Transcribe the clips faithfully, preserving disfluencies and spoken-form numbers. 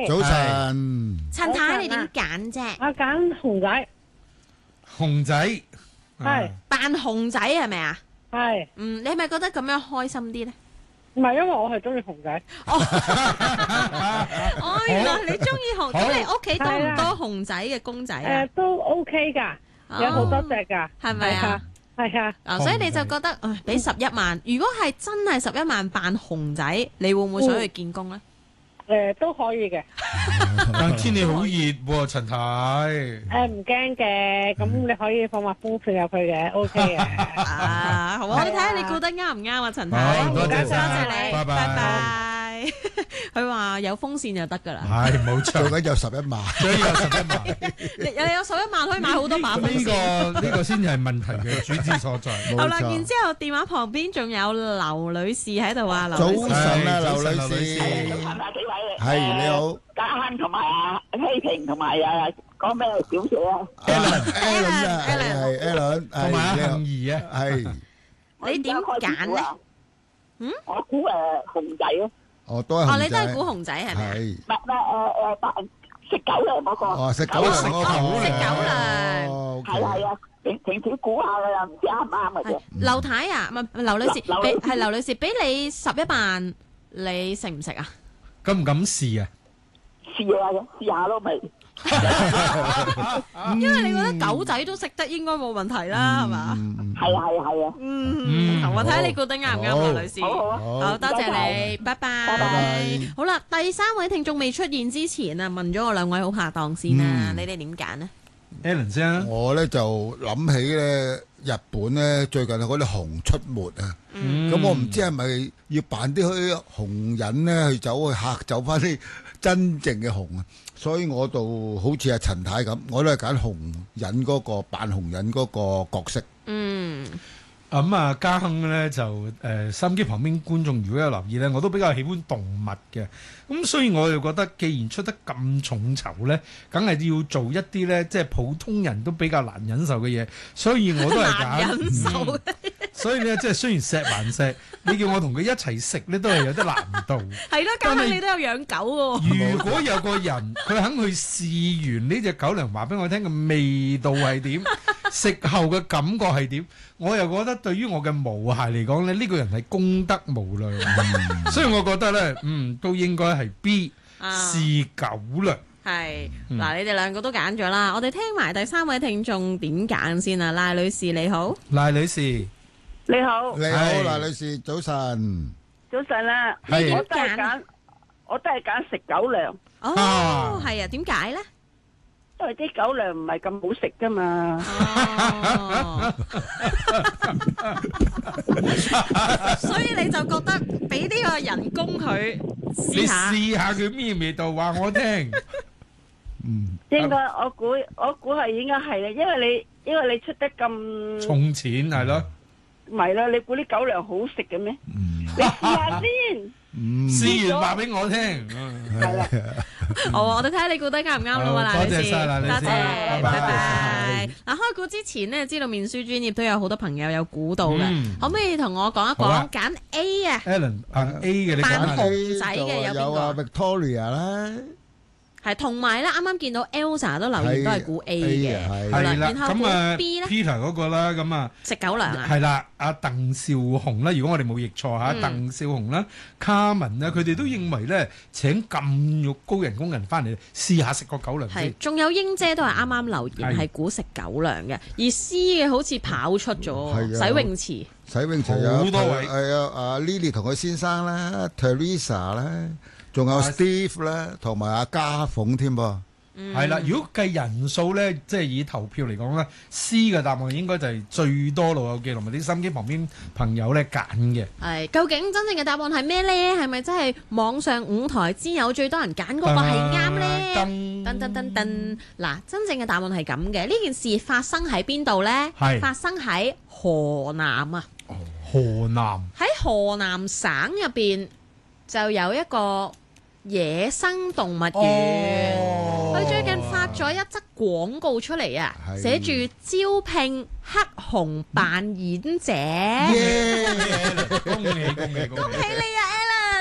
早晨， 陳太你點揀啫？ 我揀熊仔， 熊仔係扮熊仔係咪啊？ 係， 嗯，你係咪覺得咁樣開心啲咧？ 唔係因為我係中意熊仔， 哦，原來你中意熊，咁你屋企多唔係啊多熊仔嘅公仔啊誒？都 OK 㗎，有好多隻㗎， 係咪啊？ 係啊， 啊，所以你就覺得，唉，俾十一萬，如果係真係十一萬扮熊仔，你會唔會想去見工咧？ 誒都可以嘅， 但天氣好熱喎，陳太。 誒唔驚嘅，咁你可以放埋風扇入去嘅，OK 嘅。 啊，好啊，我哋睇下你估得啱唔啱啊，陳太。 好多謝多謝晒你， 拜拜拜拜。佢話有風扇就得㗎啦。 係冇錯， 做緊有十一萬， 所以有十一萬。 你你有十一萬可以買好多把風呢扇。 個呢個先係問題嘅主旨所在。 好啦， 冇錯然之後電話旁邊仲有劉女士喺度啊，劉早女士。 晨啊， 早晨劉女士， 劉係咪幾位？ 係你好嘉欣同埋啊希平同埋啊講咩小姐啊？ ，Alan，Alan 啊，係係 Alan， 同埋阿係你好杏兒啊， 係， 你點揀咧？嗯， 我估誒熊仔咯， 我都係哦， 熊仔你都係估熊仔係咪啊？ 係， 唔係唔係誒誒白食狗糧嗰個。 哦，食狗糧嗰個， 食狗糧哦係啊係啊，平平時估下㗎啦，唔知啱唔啱嘅啫。 劉太啊，唔係劉女士， 劉女士俾係劉女士，俾你十一萬，你食唔食啊？ 敢唔敢試啊？ 試下嘅，試下咯咪。 因為你覺得狗仔都食得，應該冇問題啦，係嘛？ 嗯係啊係啊係啊。 嗯，好，我睇下你估得啱唔啱，劉女士。 好好啊。 好多謝你，拜拜。 拜拜好啦，第三位聽眾未出現之前啊，問咗我兩位好拍檔先啦，你哋點揀呢？ Alan 先啊， 我咧就諗起咧日本咧最近嗰啲熊出沒啊，咁我唔知係咪要扮啲啲熊人咧去走去嚇走翻啲真正嘅熊啊，所以我就好似阿陳太咁，我都係揀熊人嗰個扮熊人嗰個角色。 嗯， 咁啊，嘉亨咧就誒收音機旁邊觀眾如果有留意咧，我都比較喜歡動物嘅。咁所以我就覺得，既然出得咁重酬咧，梗係要做一啲咧，即係普通人都比較難忍受嘅嘢。所以我都係揀。 難忍受嗯所以咧，即係雖然錫還錫，你叫我同佢一齊食咧，都係有啲難度。 係咯，家下你都有養狗喎。 如果有個人佢肯去試完呢隻狗糧，話俾我聽嘅味道係點，食後嘅感覺係點，我又覺得對於我嘅毛孩嚟講咧，呢個人係功德無量，所以我覺得咧，嗯，都應該係 B 啊試狗糧。 係嗯嗱，你哋兩個都揀咗啦，我哋聽埋第三位聽眾點揀先啊，賴女士你好。 賴女士， 你好， 你好， 係賴女士，早晨。 早晨啦， 係我都係揀，我都係揀食狗糧， 哦啊， 係啊，點解咧？ 因為啲狗糧唔係咁好食噶嘛。 哦，所以你就覺得俾呢個人工佢你試下。 試下佢咩味道，話我聽。 嗯， 應該我估我估係應該係啦，因為你因為你出得咁重錢係咯， 唔係啦，你估啲狗糧好食嘅咩？你試下先， 嗯， 試完話俾我聽。 係啦。 好啊，我哋睇下你估得啱唔啱啦， 好賴女士。 多謝晒賴女士多謝， 拜拜拜拜。嗱，開估之前呢，知道面書專業都有好多朋友有估到嘅， 嗯可唔可以同我講一好啊講揀 A 啊？ Alan 扮 A 嘅，你扮講下。 熊仔嘅有邊個有啊 Victoria 啦， 係同埋咧，啱啱見到 Elsa 都留言都係估 A 嘅， 係好啦， 係啦， 然後咁啊估 B 咧 Peter 嗰個啦，咁啊食狗糧啊， 係啦，阿鄧兆雄啦，如果我哋冇譯錯嚇， 嗯鄧兆雄啦、卡文啦，佢哋都認為咧請咁高人工人翻嚟試下食個狗糧係先。 仲有英姐都係啱啱留言係係估食狗糧嘅，而 C 嘅好似跑出咗係啊洗泳池， 洗泳池有好多位係啊，阿 Lily 同佢先生啦，Teresa 啦，仲有 Steve 啦，同埋阿家鳳添噃。 係啦，如果計人數咧，即係以投票嚟講咧，C 嘅答案應該就係最多老友記同埋啲心機旁邊朋友咧揀嘅。 係究竟真正嘅答案係咩呢？係咪真係網上五台之友最多人揀嗰個係啱呢？ 噔噔噔噔噔，嗱，真正嘅答案係咁嘅。呢件事發生喺邊度呢？ 係發生喺河南啊！ 河南喺河南省入邊就有一個野生動物園，佢、 哦最近發咗一則廣告出嚟啊， 係寫住招聘黑熊扮演者。 耶！ 恭喜恭喜恭喜！ 恭喜你啊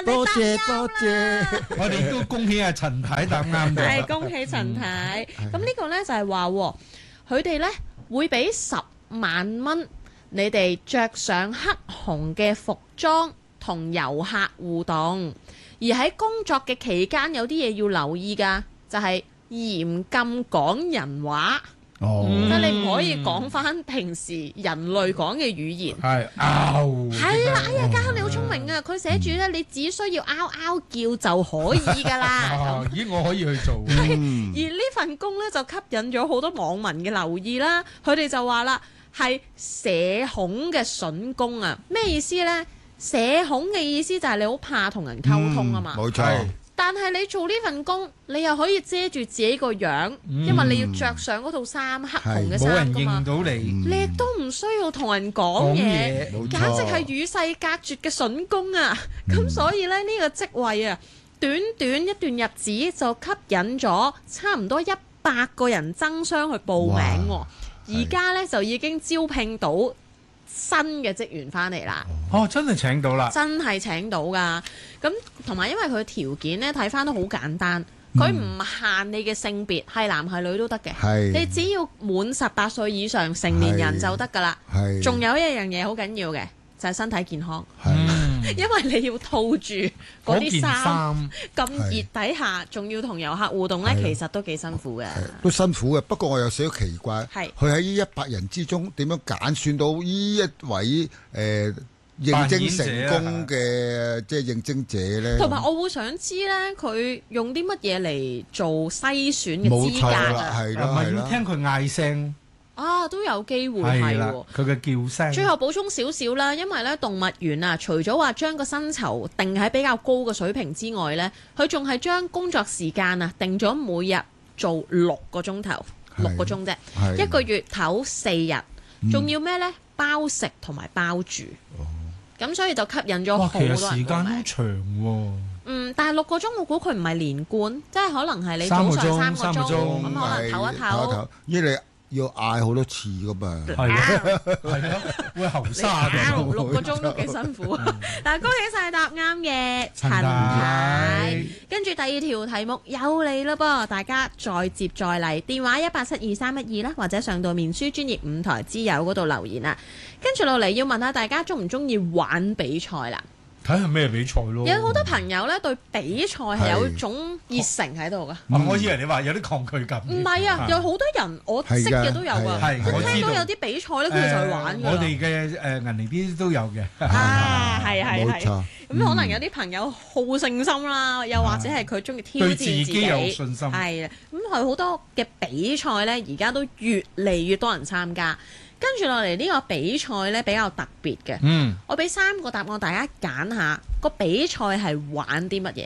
你多答啱謝多謝。 我哋都恭喜阿陳太答啱係咗。 恭喜陳太。咁呢個呢，就係話喎，佢哋呢會俾十萬蚊你哋着上黑紅嘅服裝同遊客互動，而喺工作嘅期間有啲嘢要留意㗎，就係嚴禁講人話。 哦， 即係你唔可以講翻平時人類講嘅語言。 係嗷， 係啦，哎呀，家亨你好聰明啊！佢寫住咧，你只需要嗷嗷叫就可以㗎啦。 啊咦，我可以去做。 嗯而呢份工咧就吸引咗好多網民嘅留意啦。佢哋就話啦，係社恐嘅筍工啊！咩意思呢？社恐嘅意思就係你好怕同人溝通啊嘛。 冇錯係。 但係你做呢份工，你又可以遮住自己個樣， 嗯因為你要着上嗰套衫黑紅嘅冇人衫㗎嘛認。到你你亦都唔需要同人講講嘢， 嘢， 冇錯簡直係與世隔絕嘅筍工啊！咁、所以咧呢、呢個職位啊，短短一段日子就吸引咗差唔多一百個人爭相去報名喎。 哇而家咧就已經招聘到新嘅職員翻嚟啦。 哦，真係請到啦。 真係請到㗎。咁同埋因為佢嘅條件咧睇翻都好簡單，佢唔限你嘅性別，係男係女都得嘅。 係你只要滿十八歲以上成年人就得㗎啦。 係仲有一樣嘢好緊要嘅，就係身體健康， 係嗯， 因為你要套住嗰嗰件啲衫， 衫咁熱底下，仲要同遊客互動呢， 係其實都幾辛苦嘅。 都辛苦嘅。不過我有少少奇怪， 係佢喺呢一百人之中點樣揀選到呢一位誒應徵成功嘅即係應徵者咧？ 同埋我會想知呢，佢用啲乜嘢嚟做篩選嘅冇資格錯啦， 啊？ 係係咪要啦係啦。 聽佢嗌聲？ 啊，都有機會係啦係喎。， 佢嘅叫聲。 最後補充少少啦，因為咧動物園啊，除咗話將個薪酬定喺比較高嘅水平之外呢，佢仲係將工作時間啊定咗每日做六個鐘頭， 係六個鐘啫， 係一個月唞四日，仲要咩呢？包食同埋包住，咁所以就吸引咗哇， 好其實多人報時間好名。 長喎。 嗯，但係六個鐘我估佢唔係連貫，即係可能係你早三個鐘上三個三個鐘鐘，咁可能唞一唞。 因為你要嗌好多次噶嘛。 係啊，係啊，會喉沙你嘅。 六六個鐘都幾辛苦啊！嗱，恭喜晒答啱嘅陳陳太太。 跟住第二條題目又嚟啦噃，大家再接再厲，電話一八七二三一二啦，或者上到面書專業五台之友嗰度留言啊。跟住落嚟要問下大家中唔中意玩比賽啦？ 睇下咩比賽咯。 有好多朋友咧對比賽係有種熱誠喺度噶。 啊我以為你話有啲抗拒感。 唔係啊，有好多人我識嘅都有啊， 係㗎係我知道即係聽到有啲比賽咧，佢哋就去玩㗎啦。 我哋嘅誒銀齡啲都有嘅。 啊，係係係。 冇錯。 咁可能有啲朋友好勝心啦，又或者係佢中意挑戰對自自己有信心係啦。咁佢好多嘅比賽呢，而家都越嚟越多人參加。跟住落嚟呢個比賽呢，比較特別嘅， 嗯， 我俾三個答案大家揀下，個比賽係玩啲乜嘢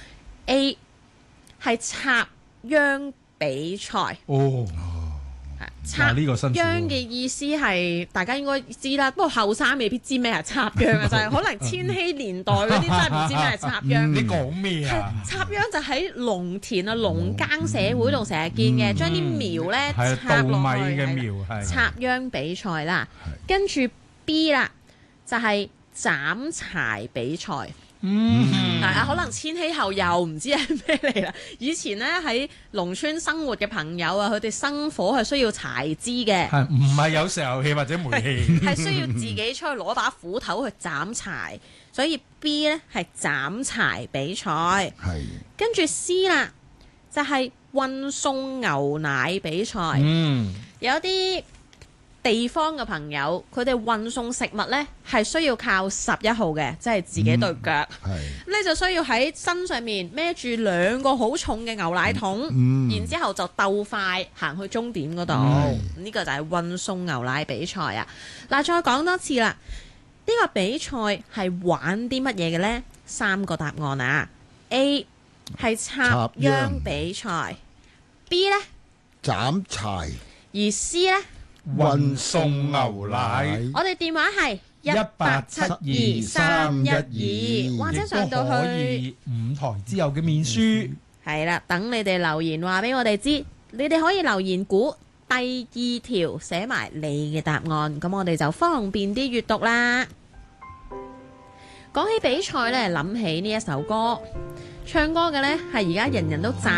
？A 係插秧比賽。 哦， 插嗱呢個辛苦喎秧嘅意思係大家應該知啦，不過後生未必知咩係插秧啊，就係可能千禧年代嗰啲真係唔知咩係插秧。 你講咩啊？ 插秧就喺農田啊、農耕社會度成日見嘅，將啲苗咧係稻插落去米嘅係啦苗係插秧比賽啦。跟住 B 啦，就係斬柴比賽。 嗯， 嗱，可能千禧後又唔知係咩嚟啦。以前咧喺農村生活嘅朋友啊，佢哋生火係需要柴枝嘅， 係唔係有石油氣或者煤氣？ 係需要自己出去攞把斧頭去斬柴，所以 B 咧係斬柴比賽。 係跟住 C 啦，就係運送牛奶比賽。 嗯， 有啲地方嘅朋友，佢哋運送食物呢係需要靠十一號嘅，即係自己對腳。 係你就需要喺身上面孭住兩個好重嘅牛奶桶， 嗯然之後就鬥快行去終點嗰度。呢、 嗯個就係運送牛奶比賽啊！嗱，再講多次啦，呢、個比賽係玩啲乜嘢嘅呢？三個答案啊：A 係插秧比賽，B 呢， 斬柴、 而 C 呢， 運送牛奶。 我哋電話係一一八八七七二三一二，或者上到亦都可去以五台之後嘅面書。 係啦，等你哋留言話俾我哋知，你哋可以留言估第二條寫埋你嘅答案，咁我哋就方便啲閱讀啦。 講起比賽呢，諗起呢一首歌，唱歌嘅呢係而家人人都讚